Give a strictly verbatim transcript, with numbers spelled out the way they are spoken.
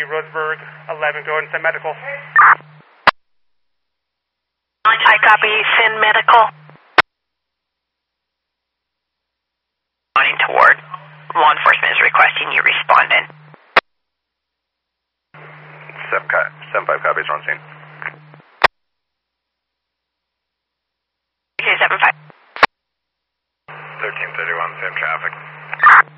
Roseburg, eleven, go and send medical. I copy, send medical. Running toward. Law enforcement is requesting you respond in. seven five copies, on scene. seven five. thirteen thirty-one, same traffic.